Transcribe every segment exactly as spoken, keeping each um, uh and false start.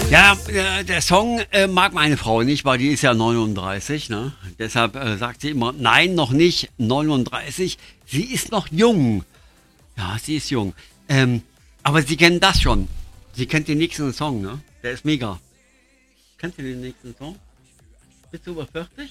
Ja, äh, der Song äh, mag meine Frau nicht, weil die ist ja neununddreißig. Ne? Deshalb äh, sagt sie immer, nein, noch nicht neununddreißig. Sie ist noch jung. Ja, sie ist jung. Ähm, aber sie kennen das schon. Sie kennt den nächsten Song, ne? Der ist mega. Kennt ihr den nächsten Song? Bist du über vierzig?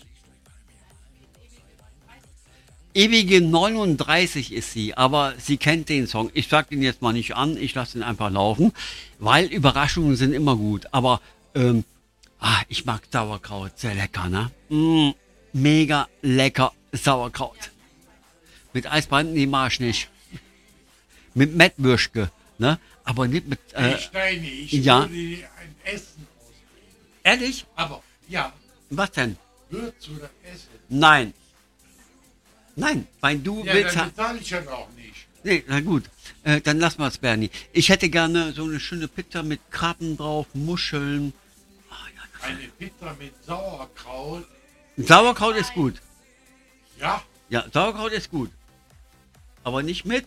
Ewige neununddreißig ist sie, aber sie kennt den Song. Ich sag den jetzt mal nicht an, ich lasse ihn einfach laufen, weil Überraschungen sind immer gut. Aber ähm, ah, ich mag Sauerkraut, sehr lecker, ne? Mm, mega lecker Sauerkraut. Mit Eisbein, nee, mach ich nicht. Mit Mettwürschke, ne? Aber nicht mit... Äh, ich Steine, ich ja. würde ein Essen auswählen. Ehrlich? Aber, ja. Was denn? Würz oder Essen? Nein. Nein, weil du Ja, willst... dann bezahle ich ja auch nicht. Nee, na gut. Äh, dann lassen wir es, Bernie. Ich hätte gerne so eine schöne Pizza mit Krabben drauf, Muscheln. Oh, ja, Eine Pizza mit Sauerkraut. Sauerkraut ist gut. Ja. Ja, Sauerkraut ist gut. Aber nicht mit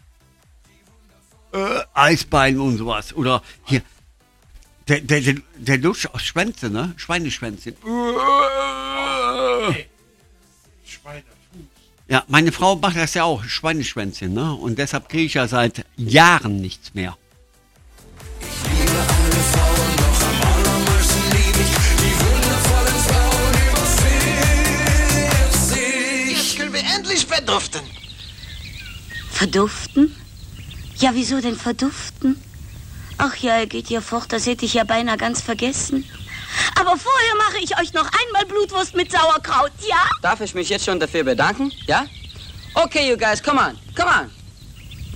äh, Eisbein und sowas. Oder hier, der, der, der, der Lutsch aus Schwänze, ne? Schweineschwänzchen. Okay. Schweinefuß. Ja, meine Frau macht das ja auch, Schweineschwänzchen, ne? Und deshalb kriege ich ja seit Jahren nichts mehr. Ich liebe alle Frauen, doch am allermeisten liebe ich die wundervollen Frauen über vierzig. Jetzt können wir endlich verduften. Verduften? Ja, wieso denn verduften? Ach ja, er geht ja fort, das hätte ich ja beinahe ganz vergessen. Aber vorher mache ich euch noch einmal Blutwurst mit Sauerkraut, ja? Darf ich mich jetzt schon dafür bedanken? Ja? Okay, you guys, come on, come on.